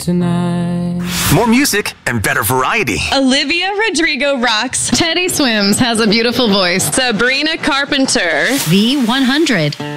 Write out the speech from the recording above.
tonight. More music and better variety. Olivia Rodrigo rocks. Teddy Swims has a beautiful voice. Sabrina Carpenter. V100.